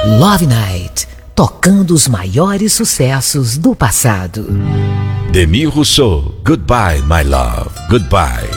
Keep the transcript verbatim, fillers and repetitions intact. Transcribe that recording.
Love Night, tocando os maiores sucessos do passado. Demi Rousseau, Goodbye My Love, Goodbye.